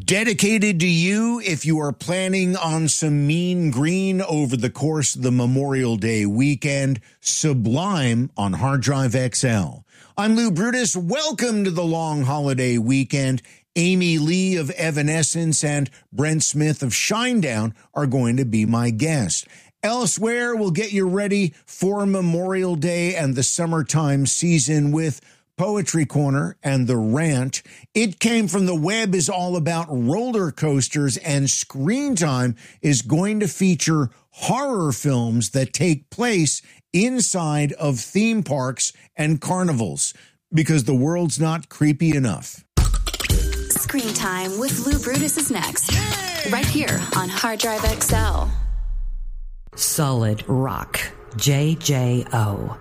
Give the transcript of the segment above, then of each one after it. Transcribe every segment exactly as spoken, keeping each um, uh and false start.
Dedicated to you if you are planning on some mean green over the course of the Memorial Day weekend. Sublime on Hard Drive X L. I'm Lou Brutus. Welcome to the long holiday weekend. Amy Lee of Evanescence and Brent Smith of Shinedown are going to be my guests. Elsewhere, we'll get you ready for Memorial Day and the summertime season with Poetry Corner and The Rant. It Came From the Web is all about roller coasters, and Screen Time is going to feature horror films that take place inside of theme parks and carnivals, because the world's not creepy enough. Screen Time with Lou Brutus is next, right here on Hard Drive X L. Solid Rock, J J O.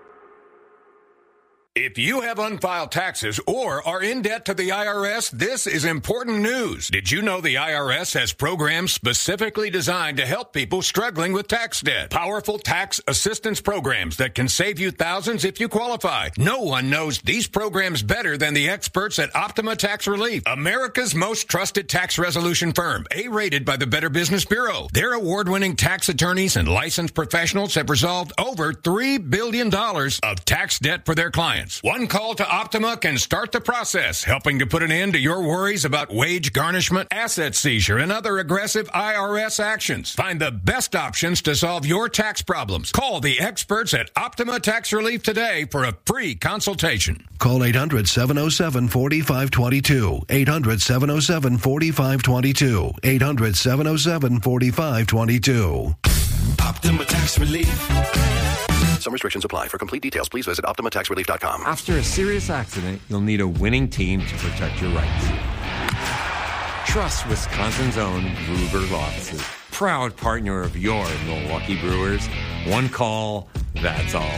If you have unfiled taxes or are in debt to the I R S, this is important news. Did you know the I R S has programs specifically designed to help people struggling with tax debt? Powerful tax assistance programs that can save you thousands if you qualify. No one knows these programs better than the experts at Optima Tax Relief, America's most trusted tax resolution firm, A-rated by the Better Business Bureau. Their award-winning tax attorneys and licensed professionals have resolved over three billion dollars of tax debt for their clients. One call to Optima can start the process, helping to put an end to your worries about wage garnishment, asset seizure, and other aggressive I R S actions. Find the best options to solve your tax problems. Call the experts at Optima Tax Relief today for a free consultation. Call eight hundred, seven oh seven, four five two two. eight hundred, seven oh seven, four five two two. eight hundred, seven oh seven, four five two two. Optima Tax Relief. Some restrictions apply. For complete details, please visit Optima Tax Relief dot com. After a serious accident, you'll need a winning team to protect your rights. Trust Wisconsin's own Gruber Law Offices, proud partner of your Milwaukee Brewers. One call, that's all.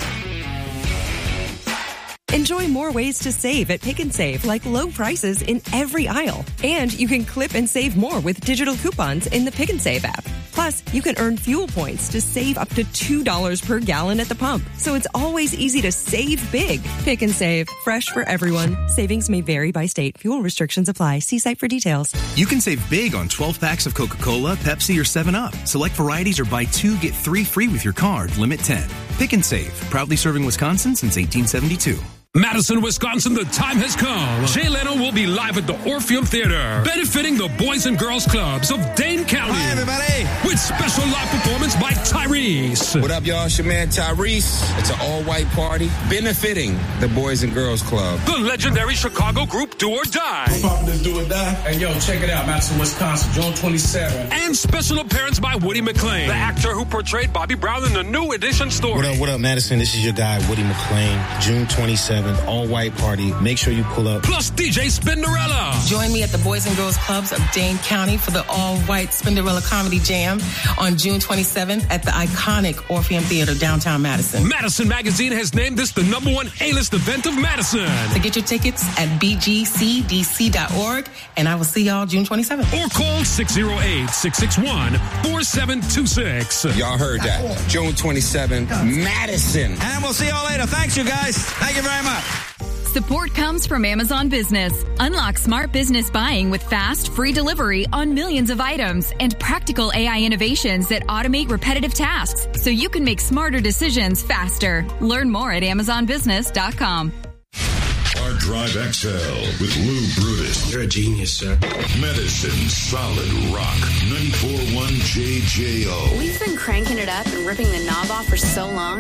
Enjoy more ways to save at Pick and Save, like low prices in every aisle. And you can clip and save more with digital coupons in the Pick and Save app. Plus, you can earn fuel points to save up to two dollars per gallon at the pump. So it's always easy to save big. Pick and Save, fresh for everyone. Savings may vary by state. Fuel restrictions apply. See site for details. You can save big on twelve packs of Coca-Cola, Pepsi, or seven up. Select varieties or buy two, get three free with your card. Limit ten. Pick and Save, proudly serving Wisconsin since eighteen seventy-two. Madison, Wisconsin, the time has come. Jay Leno will be live at the Orpheum Theater, benefiting the Boys and Girls Clubs of Dane County. Hi, everybody. With special live performance by Tyrese. What up, y'all? It's your man, Tyrese. It's an all-white party benefiting the Boys and Girls Club. The legendary Chicago group Do or Die. This Do or Die. Hey, yo, check it out. Madison, Wisconsin, June twenty-seventh. And special appearance by Woody McClain, the actor who portrayed Bobby Brown in the New Edition story. What up, what up, Madison? This is your guy, Woody McClain. June twenty-seventh. All-white party. Make sure you pull up. Plus D J Spinderella. Join me at the Boys and Girls Clubs of Dane County for the all-white Spinderella Comedy Jam on June twenty-seventh at the iconic Orpheum Theater, downtown Madison. Madison Magazine has named this the number one A-list event of Madison. To get your tickets at b g c d c dot org, and I will see y'all June twenty-seventh. Or call six oh eight, six six one, four seven two six. Y'all heard that. June twenty-seventh, Madison. And we'll see y'all later. Thanks, you guys. Thank you very much. Support comes from Amazon Business. Unlock smart business buying with fast, free delivery on millions of items and practical A I innovations that automate repetitive tasks so you can make smarter decisions faster. Learn more at amazon business dot com. Hard Drive X L with Lou Brutus. You're a genius, sir. Medicine Solid Rock ninety-four point one J J O. We've been cranking it up and ripping the knob off for so long,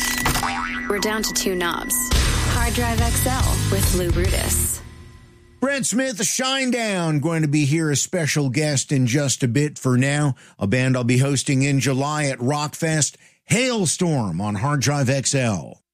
we're down to two knobs. Hard Drive X L with Lou Brutus. Brent Smith of Shinedown going to be here, a special guest in just a bit. For now, a band I'll be hosting in July at Rockfest, Hailstorm on Hard Drive X L.